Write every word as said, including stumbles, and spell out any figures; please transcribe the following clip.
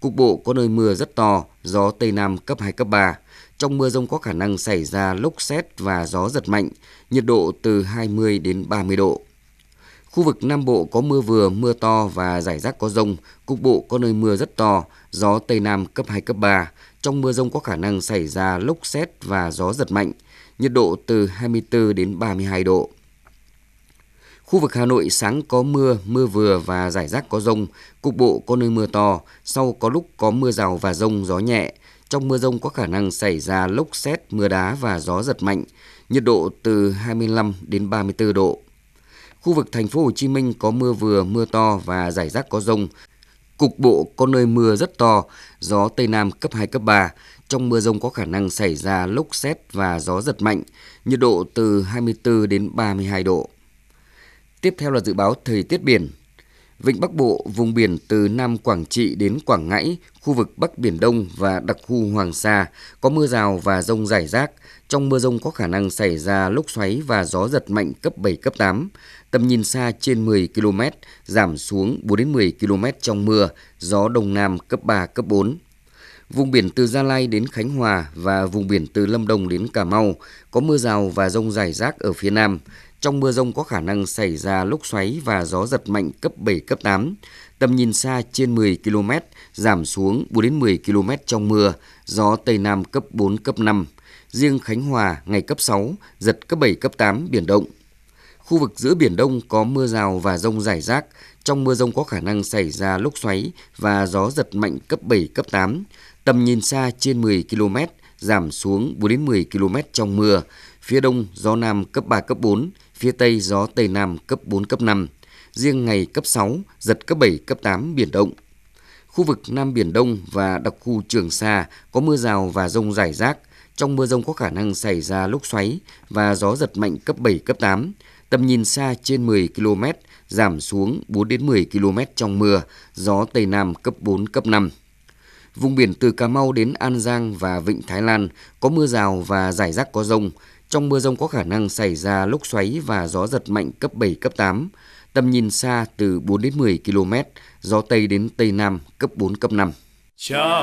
cục bộ có nơi mưa rất to, gió Tây Nam cấp hai, cấp ba. Trong mưa dông có khả năng xảy ra lốc sét và gió giật mạnh, nhiệt độ từ hai mươi đến ba mươi độ. Khu vực Nam Bộ có mưa vừa, mưa to và rải rác có dông, cục bộ có nơi mưa rất to, gió Tây Nam cấp hai, cấp ba. Trong mưa dông có khả năng xảy ra lốc sét và gió giật mạnh, nhiệt độ từ hai mươi tư đến ba mươi hai độ. Khu vực Hà Nội sáng có mưa, mưa vừa và rải rác có dông, cục bộ có nơi mưa to, sau có lúc có mưa rào và dông, gió nhẹ. Trong mưa dông có khả năng xảy ra lốc sét, mưa đá và gió giật mạnh, nhiệt độ từ hai mươi lăm đến ba mươi tư độ. Khu vực Thành phố Hồ Chí Minh có mưa vừa, mưa to và rải rác có dông, cục bộ có nơi mưa rất to, gió Tây Nam cấp hai, cấp ba. Trong mưa dông có khả năng xảy ra lốc sét và gió giật mạnh, nhiệt độ từ hai mươi tư đến ba mươi hai độ. Tiếp theo là dự báo thời tiết biển. Vịnh Bắc Bộ, vùng biển từ Nam Quảng Trị đến Quảng Ngãi, khu vực Bắc Biển Đông và đặc khu Hoàng Sa có mưa rào và dông rải rác. Trong mưa dông có khả năng xảy ra lốc xoáy và gió giật mạnh cấp bảy, cấp tám. Tầm nhìn xa trên mười ki lô mét, giảm xuống bốn đến mười ki lô mét trong mưa, gió Đông Nam cấp ba, cấp bốn. Vùng biển từ Gia Lai đến Khánh Hòa và vùng biển từ Lâm Đồng đến Cà Mau có mưa rào và dông rải rác ở phía Nam. Trong mưa dông có khả năng xảy ra lốc xoáy và gió giật mạnh cấp bảy, cấp tám. Tầm nhìn xa trên mười ki lô mét, giảm xuống bốn đến mười ki lô mét trong mưa, gió Tây Nam cấp bốn, cấp năm. Riêng Khánh Hòa ngày cấp sáu, giật cấp bảy, cấp tám, biển động. Khu vực giữa Biển Đông có mưa rào và dông rải rác. Trong mưa dông có khả năng xảy ra lốc xoáy và gió giật mạnh cấp bảy, cấp tám. Tầm nhìn xa trên mười ki lô mét, giảm xuống bốn đến mười ki lô mét trong mưa. Phía Đông gió Nam cấp ba, cấp bốn, phía Tây gió Tây Nam cấp bốn, cấp năm. Riêng ngày cấp sáu, giật cấp bảy, cấp tám, biển động. Khu vực Nam Biển Đông và đặc khu Trường Sa có mưa rào và dông rải rác. Trong mưa dông có khả năng xảy ra lốc xoáy và gió giật mạnh cấp bảy, cấp tám. Tầm nhìn xa trên mười ki lô mét, giảm xuống bốn đến mười ki lô mét trong mưa, gió Tây Nam cấp bốn, cấp năm. Vùng biển từ Cà Mau đến An Giang và Vịnh Thái Lan có mưa rào và rải rác có dông. Trong mưa dông có khả năng xảy ra lốc xoáy và gió giật mạnh cấp bảy, cấp tám. Tầm nhìn xa từ bốn đến mười ki lô mét, gió Tây đến Tây Nam cấp bốn, cấp năm.